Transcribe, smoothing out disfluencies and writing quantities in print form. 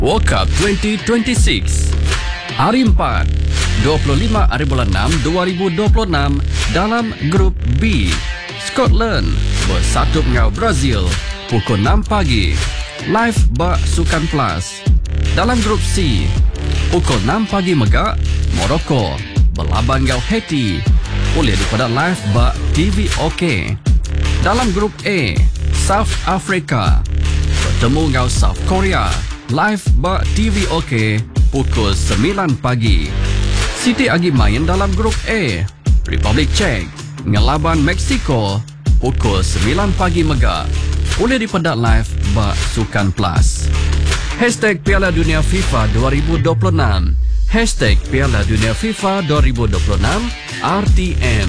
World Cup 2026 Hari 4 25 hari bulan 6 2026 dalam Grup B, Scotland bersatu dengan Brazil pukul 6 pagi live bak Sukan Plus. Dalam Grup C pukul 6 pagi megak Morocco berlaban dengan Haiti boleh dipada live bak TV OK. Dalam Grup A South Africa bertemu dengan South Korea live bak TV OK pukul 9 pagi. Siti Agi main dalam Grup A Republik Czech ngelaban Mexico pukul 9 pagi megak boleh dipedak live bak Sukan Plus. Hashtag Piala Dunia FIFA 2026 Hashtag Piala Dunia FIFA 2026 RTM.